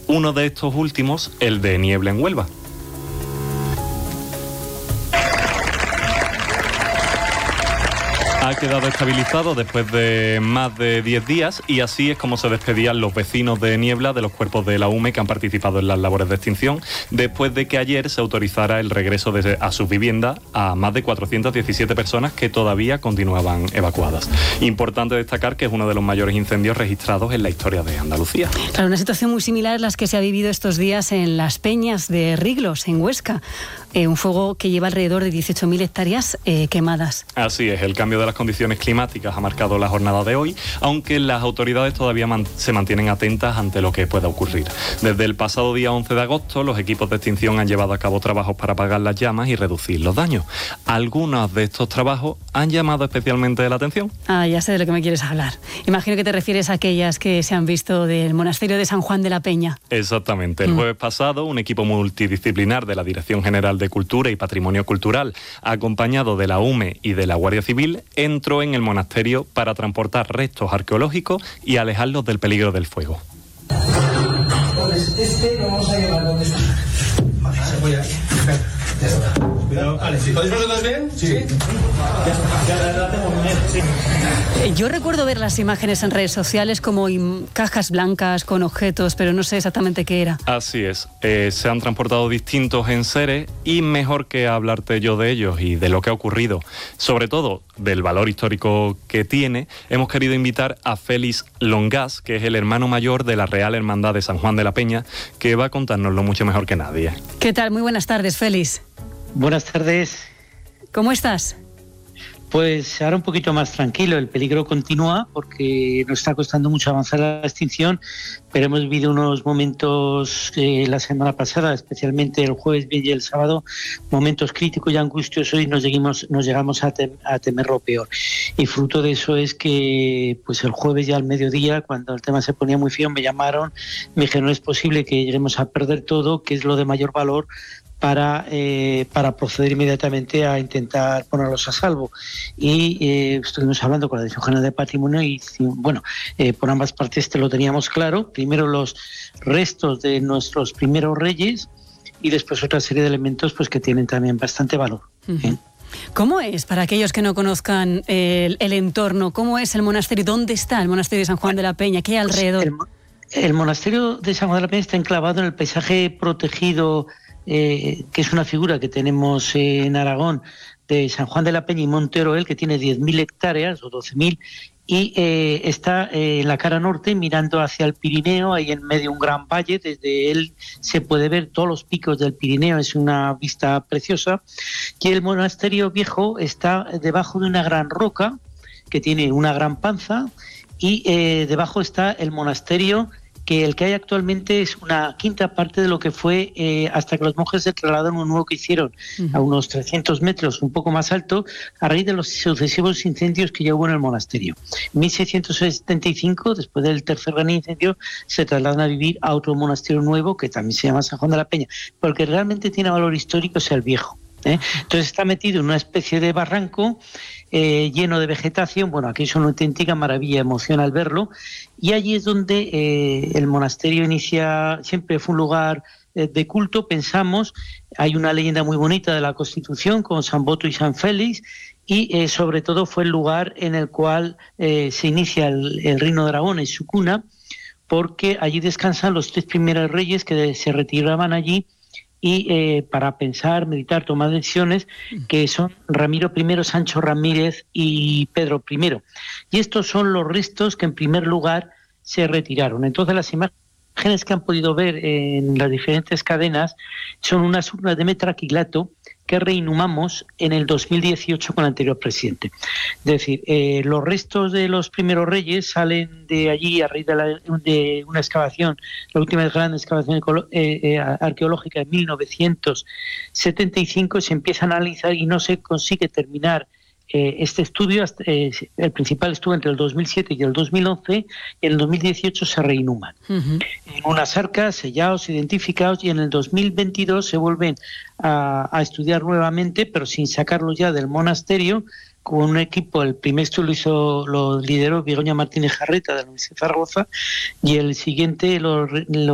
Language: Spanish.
Uno de estos últimos, el de Niebla en Huelva. Ha quedado estabilizado después de más de 10 días y así es como se despedían los vecinos de Niebla de los cuerpos de la UME que han participado en las labores de extinción después de que ayer se autorizara el regreso a sus viviendas a más de 417 personas que todavía continuaban evacuadas. Importante destacar que es uno de los mayores incendios registrados en la historia de Andalucía. Claro, una situación muy similar a las que se ha vivido estos días en Las Peñas de Riglos, en Huesca. Un fuego que lleva alrededor de 18.000 hectáreas quemadas. Así es, el cambio de las condiciones climáticas ha marcado la jornada de hoy, aunque las autoridades todavía se mantienen atentas ante lo que pueda ocurrir. Desde el pasado día 11 de agosto, los equipos de extinción han llevado a cabo trabajos para apagar las llamas y reducir los daños. Algunos de estos trabajos han llamado especialmente la atención. Ya sé de lo que me quieres hablar. Imagino que te refieres a aquellas que se han visto del monasterio de San Juan de la Peña. Exactamente. El jueves pasado, un equipo multidisciplinar de la Dirección General de Cultura y Patrimonio Cultural, acompañado de la UME y de la Guardia Civil, entró en el monasterio para transportar restos arqueológicos y alejarlos del peligro del fuego. Entonces, lo vamos a llevar donde está. Vale, se puede ir. Ya está. Vale, ¿podéis vosotros bien? Sí. Ya está. Ya la tengo bien, sí. Yo recuerdo ver las imágenes en redes sociales como cajas blancas con objetos, pero no sé exactamente qué era. Así es. Se han transportado distintos enseres y mejor que hablarte yo de ellos y de lo que ha ocurrido, sobre todo del valor histórico que tiene, hemos querido invitar a Félix Longas, que es el hermano mayor de la Real Hermandad de San Juan de la Peña, que va a contárnoslo mucho mejor que nadie. ¿Qué tal? Muy buenas tardes, Félix. Buenas tardes. ¿Cómo estás? Pues ahora un poquito más tranquilo, el peligro continúa porque nos está costando mucho avanzar la extinción, pero hemos vivido unos momentos la semana pasada, especialmente el jueves y el sábado, momentos críticos y angustiosos y nos llegamos a temer lo peor. Y fruto de eso es que pues el jueves ya al mediodía, cuando el tema se ponía muy feo, me llamaron, me dijeron no es posible que lleguemos a perder todo, que es lo de mayor valor, para proceder inmediatamente a intentar ponerlos a salvo. Y estuvimos hablando con la Dirección General de Patrimonio y, bueno, por ambas partes lo teníamos claro. Primero los restos de nuestros primeros reyes y después otra serie de elementos pues que tienen también bastante valor. Uh-huh. ¿Cómo es, para aquellos que no conozcan el entorno, cómo es el monasterio? ¿Dónde está el monasterio de San Juan de la Peña? ¿Qué hay alrededor? El monasterio de San Juan de la Peña está enclavado en el paisaje protegido, que es una figura que tenemos en Aragón, de San Juan de la Peña y Monte Oroel, que tiene 10.000 hectáreas o 12.000, y está en la cara norte mirando hacia el Pirineo, ahí en medio un gran valle, desde él se puede ver todos los picos del Pirineo, es una vista preciosa, y el monasterio viejo está debajo de una gran roca que tiene una gran panza, y debajo está el monasterio, que el que hay actualmente es una quinta parte de lo que fue hasta que los monjes se trasladaron a un nuevo que hicieron a unos 300 metros, un poco más alto, a raíz de los sucesivos incendios que ya hubo en el monasterio. En 1675, después del tercer gran incendio, se trasladan a vivir a otro monasterio nuevo que también se llama San Juan de la Peña, porque realmente tiene valor histórico, es el viejo. Entonces está metido en una especie de barranco lleno de vegetación. Bueno, aquí es una auténtica maravilla, emoción al verlo, y allí es donde el monasterio inicia, siempre fue un lugar de culto, pensamos, hay una leyenda muy bonita de la Constitución con San Boto y San Félix, y sobre todo fue el lugar en el cual se inicia el Reino de Aragón, en su cuna, porque allí descansan los 3 primeros reyes que se retiraban allí, y para pensar, meditar, tomar decisiones, que son Ramiro I, Sancho Ramírez y Pedro I. Y estos son los restos que en primer lugar se retiraron. Entonces las imágenes que han podido ver en las diferentes cadenas son unas urnas de metraquilato que reinhumamos en el 2018 con el anterior presidente. Es decir, los restos de los primeros reyes salen de allí a raíz de una excavación, la última gran excavación arqueológica de 1975, se empieza a analizar y no se consigue terminar este estudio. El principal estuvo entre el 2007 y el 2011, y en el 2018 se reinhuman. En unas arcas, sellados, identificados, y en el 2022 se vuelven a estudiar nuevamente, pero sin sacarlos ya del monasterio, con un equipo. El primer estudio lo lideró Begoña Martínez Jarreta de la Universidad de Zaragoza, y el siguiente lo